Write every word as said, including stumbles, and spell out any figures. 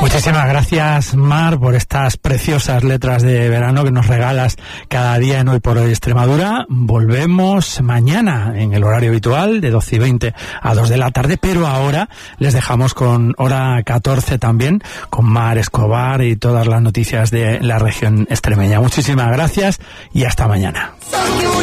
Muchísimas gracias, Mar, por estas preciosas letras de verano que nos regalas cada día en Hoy por Hoy Extremadura. Volvemos mañana en el horario habitual de doce y veinte a dos de la tarde, pero ahora les dejamos con hora catorce también, con Mar Escobar y todas las noticias de la región extremeña. Muchísimas gracias y hasta mañana.